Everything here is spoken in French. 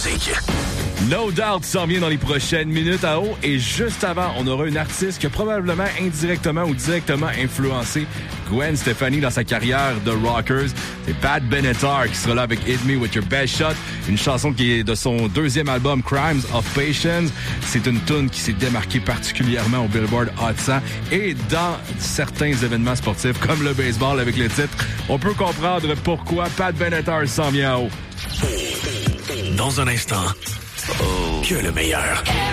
musique. No Doubt s'en vient dans les prochaines minutes à haut. Et juste avant, on aura une artiste qui a probablement indirectement ou directement influencé Gwen Stefani dans sa carrière de rockers. C'est Pat Benatar qui sera là avec Hit Me With Your Best Shot, une chanson qui est de son deuxième album Crimes of Patience. C'est une tune qui s'est démarquée particulièrement au Billboard Hot 100 et dans certains événements sportifs comme le baseball avec le titre. On peut comprendre pourquoi Pat Benatar s'en vient à haut. Dans un instant, que le meilleur.